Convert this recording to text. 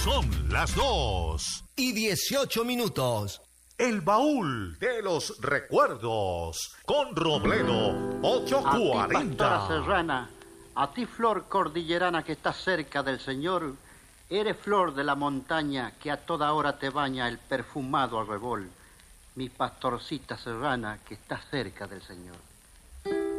Son las 2:18. El baúl de los recuerdos con Robledo 840. A ti, pastora serrana, a ti, flor cordillerana que estás cerca del Señor, eres flor de la montaña que a toda hora te baña el perfumado arrebol. Mi pastorcita serrana que está cerca del Señor.